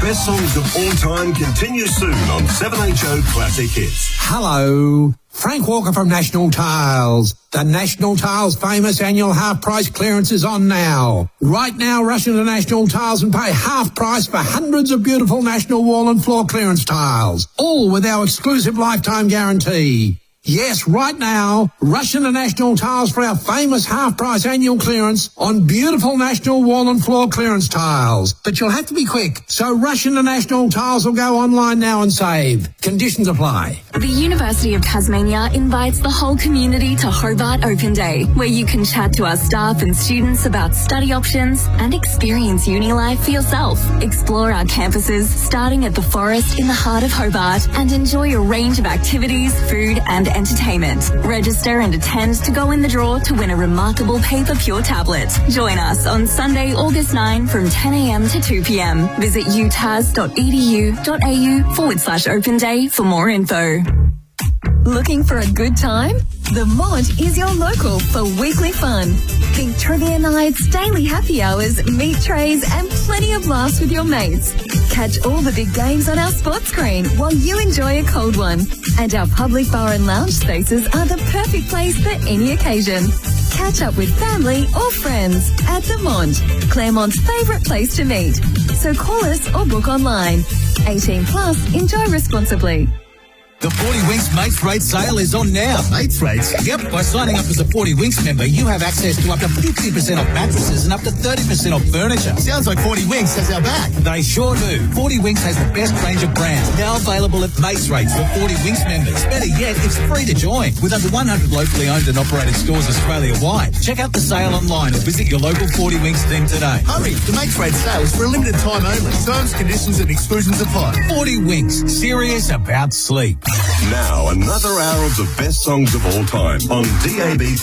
best songs of all time continues soon on 7HO Classic Hits. Hello, Frank Walker from National Tiles. The National Tiles famous annual half-price clearance is on now. Right now, rush into National Tiles and pay half price for hundreds of beautiful National wall and floor clearance tiles, all with our exclusive lifetime guarantee. Yes, right now, rush into National Tiles for our famous half-price annual clearance on beautiful National wall and floor clearance tiles. But you'll have to be quick, so rush into National Tiles or go online now and save. Conditions apply. The University of Tasmania invites the whole community to Hobart Open Day, where you can chat to our staff and students about study options and experience uni life for yourself. Explore our campuses, starting at the Forest in the heart of Hobart, and enjoy a range of activities, food and entertainment. Register and attend to go in the draw to win a remarkable Paper Pure tablet. Join us on Sunday, August 9 from 10 a.m. to 2 p.m. Visit utas.edu.au/open day for more info. Looking for a good time? The Mont is your local for weekly fun. Think trivia nights, daily happy hours, meat trays and plenty of laughs with your mates. Catch all the big games on our sports screen while you enjoy a cold one. And our public bar and lounge spaces are the perfect place for any occasion. Catch up with family or friends at the Mont, Claremont's favourite place to meet. So call us or book online. 18 plus, enjoy responsibly. The 40 Winks Mates Rate sale is on now. Mates Rates? Yep, by signing up as a 40 Winks member, you have access to up to 50% off mattresses and up to 30% off furniture. Sounds like 40 Winks has our back. They sure do. 40 Winks has the best range of brands, now available at Mates Rates for 40 Winks members. Better yet, it's free to join, with over 100 locally owned and operated stores Australia-wide. Check out the sale online or visit your local 40 Winks team today. Hurry, the Mates Rates sale is for a limited time only. Terms, conditions and exclusions apply. 40 Winks, serious about sleep. Now, another hour of the best songs of all time on DAB+.